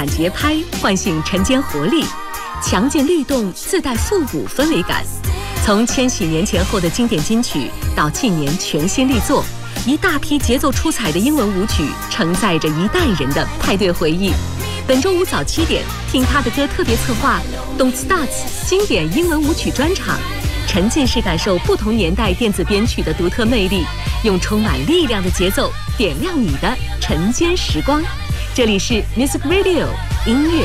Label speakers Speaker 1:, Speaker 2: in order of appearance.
Speaker 1: 感节拍唤醒晨间活力，强劲律动自带复古氛围感。从千禧年前后的经典金曲到近年全新力作，一大批节奏出彩的英文舞曲承载着一代人的派对回忆。本周五早7点，听他的歌特别策划 Don't Start 经典英文舞曲专场，沉浸式感受不同年代电子编曲的独特魅力，用充满力量的节奏点亮你的晨间时光。这里是 Music Radio 音乐